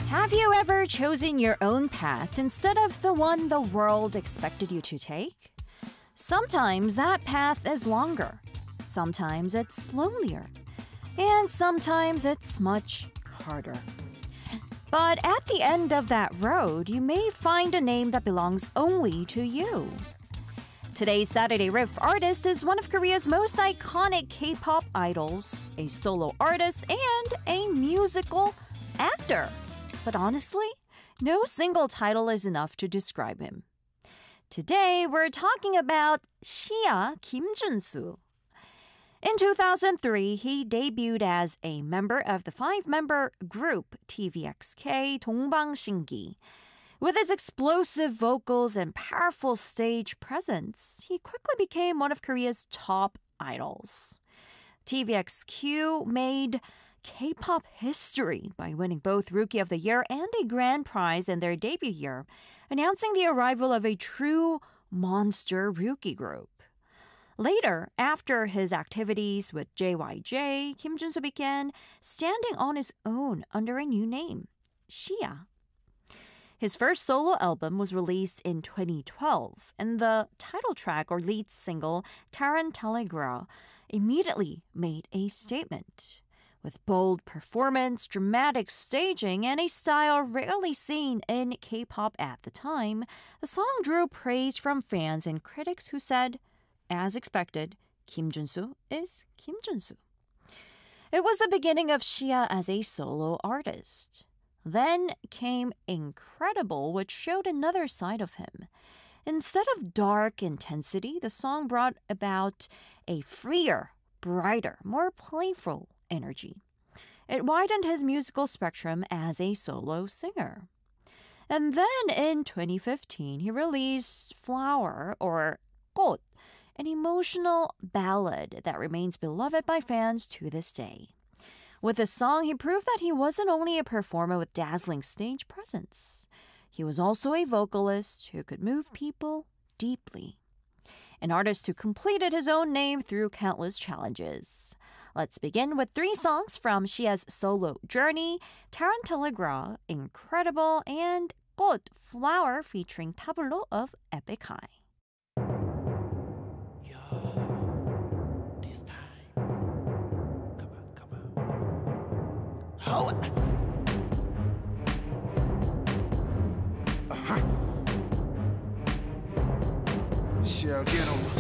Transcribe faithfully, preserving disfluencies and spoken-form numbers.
Have you ever chosen your own path instead of the one the world expected you to take? Sometimes that path is longer, sometimes it's lonelier, and sometimes it's much harder. But at the end of that road, you may find a name that belongs only to you. Today's Saturday Riff artist is one of Korea's most iconic K-pop idols, a solo artist, and a musical actor. But honestly, no single title is enough to describe him. Today, we're talking about Shia Kim Jun-soo. In two thousand three, he debuted as a member of the five-member group T V X K 동방신기. With his explosive vocals and powerful stage presence, he quickly became one of Korea's top idols. T V X Q made K-pop history by winning both Rookie of the Year and a grand prize in their debut year, announcing the arrival of a true monster rookie group. Later, after his activities with J Y J, Kim Jun-soo began standing on his own under a new name, Shia. His first solo album was released in twenty twelve, and the title track or lead single, Tarantella, immediately made a statement. With bold performance, dramatic staging, and a style rarely seen in K-pop at the time, the song drew praise from fans and critics who said, as expected, Kim Jun-soo is Kim Jun-soo. It was the beginning of Shia as a solo artist. Then came Incredible, which showed another side of him. Instead of dark intensity, the song brought about a freer, brighter, more playful energy. It widened his musical spectrum as a solo singer. And then in twenty fifteen, he released Flower, or 꽃, an emotional ballad that remains beloved by fans to this day. With this song, he proved that he wasn't only a performer with dazzling stage presence. He was also a vocalist who could move people deeply. An artist who completed his own name through countless challenges. Let's begin with three songs from Shia's solo journey, Tarantella, Incredible, and 꽃, Flower featuring Tablo of Epic High. This time. Come on, come on. How? Uh-huh. Shall get 'em.